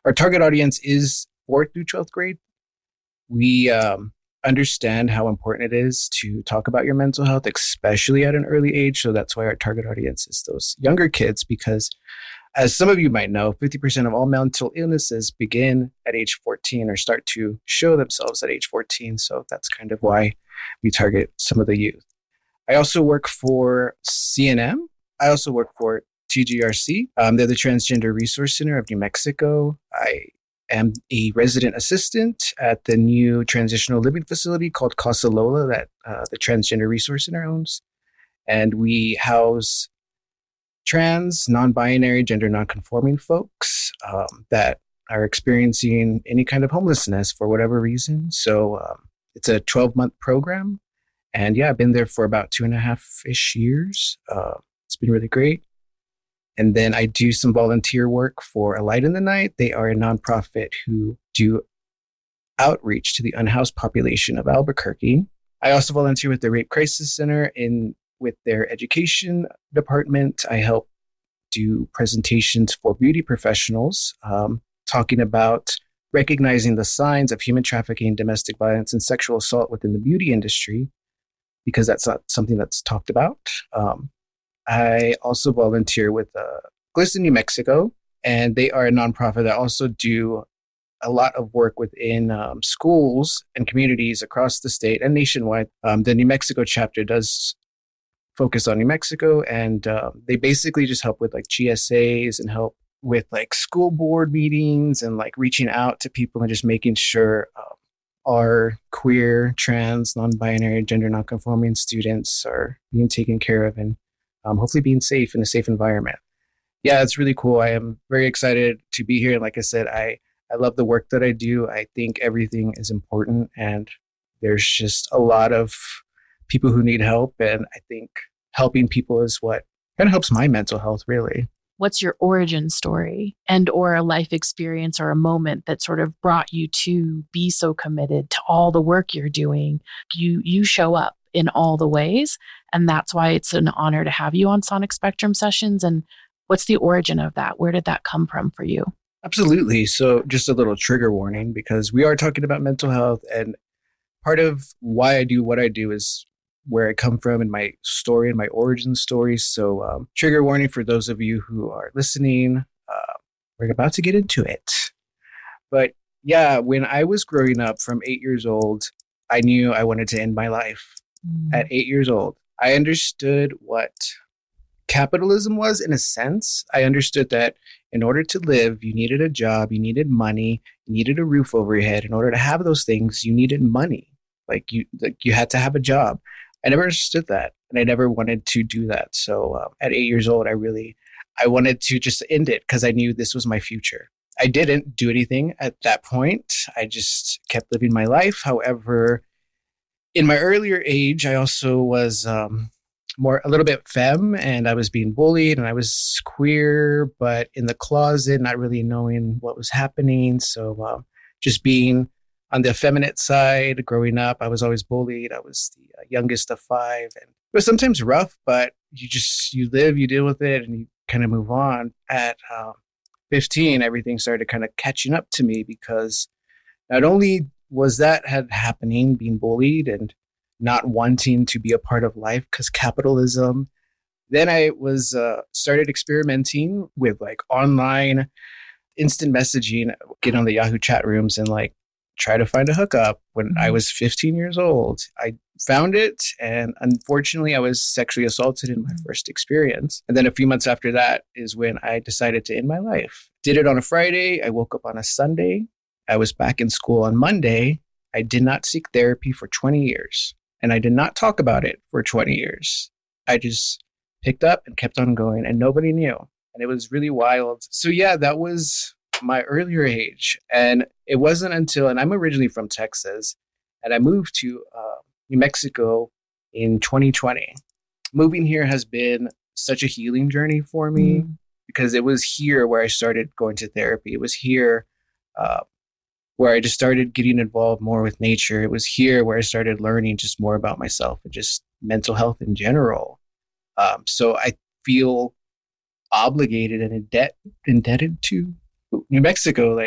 our target audience is 4th through 12th grade. We understand how important it is to talk about your mental health, especially at an early age. So that's why our target audience is those younger kids, because as some of you might know, 50% of all mental illnesses begin at age 14 or start to show themselves at age 14. So that's kind of why we target some of the youth. I also work for CNM. I also work for TGRC. They're the Transgender Resource Center of New Mexico. I am a resident assistant at the new transitional living facility called Casa Lola that the Transgender Resource Center owns. And we house trans, non-binary, gender non-conforming folks that are experiencing any kind of homelessness for whatever reason. So it's a 12-month program. And yeah, I've been there for about 2.5-ish years. It's been really great. And then I do some volunteer work for A Light in the Night. They are a nonprofit who do outreach to the unhoused population of Albuquerque. I also volunteer with the Rape Crisis Center with their education department. I help do presentations for beauty professionals, talking about recognizing the signs of human trafficking, domestic violence, and sexual assault within the beauty industry, because that's not something that's talked about. I also volunteer with Glisten, New Mexico, and they are a nonprofit that also do a lot of work within schools and communities across the state and nationwide. The New Mexico chapter does focus on New Mexico, and they basically just help with like GSAs and help with like school board meetings and like reaching out to people and just making sure our queer, trans, non-binary, gender non-conforming students are being taken care of and hopefully being safe in a safe environment. Yeah, it's really cool. I am very excited to be here. And like I said, I love the work that I do. I think everything is important, and there's just a lot of people who need help. And I think helping people is what kind of helps my mental health, really. What's your origin story and or a life experience or a moment that sort of brought you to be so committed to all the work you're doing? You show up in all the ways, and that's why it's an honor to have you on Sonic Spectrum Sessions. And what's the origin of that? Where did that come from for you? Absolutely. So just a little trigger warning, because we are talking about mental health, and part of why I do what I do is where I come from and my story and my origin story. So trigger warning for those of you who are listening. We're about to get into it. But yeah, when I was growing up from 8 years old, I knew I wanted to end my life. At 8 years old, I understood what capitalism was in a sense. I understood that in order to live, you needed a job, you needed money, you needed a roof over your head. In order to have those things, you needed money. Like you had to have a job. I never understood that, and I never wanted to do that. So at 8 years old, I wanted to just end it because I knew this was my future. I didn't do anything at that point. I just kept living my life. However, in my earlier age, I also was a little bit femme, and I was being bullied, and I was queer, but in the closet, not really knowing what was happening. So just being on the effeminate side, growing up, I was always bullied. I was the youngest of 5, and it was sometimes rough, but you live, you deal with it, and you kind of move on. At 15, everything started kind of catching up to me, because not only was that had happening, being bullied and not wanting to be a part of life because capitalism. Then I was started experimenting with like online instant messaging, get on the Yahoo chat rooms and like try to find a hookup. When I was 15 years old, I found it, and unfortunately I was sexually assaulted in my first experience. And then a few months after that is when I decided to end my life. Did it on a Friday. I woke up on a Sunday. I was back in school on Monday. I did not seek therapy for 20 years, and I did not talk about it for 20 years. I just picked up and kept on going, and nobody knew. And it was really wild. So yeah, that was my earlier age. And it wasn't until, and I'm originally from Texas, and I moved to New Mexico in 2020. Moving here has been such a healing journey for me, because it was here where I started going to therapy. It was here where I just started getting involved more with nature. It was here where I started learning just more about myself and just mental health in general. So I feel obligated and indebted to New Mexico. Like,